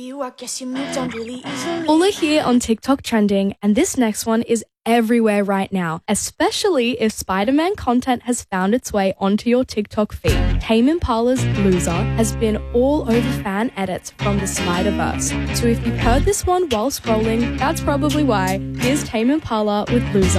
you, I guess you moved on really easily. All are here on TikTok trending, and this next one is everywhere right now, especially if Spider-Man content has found its way onto your TikTok feed. Tame Impala's Loser has been all over fan edits from the Spider-Verse. So if you've heard this one while scrolling, that's probably why. Here's Tame Impala with Loser.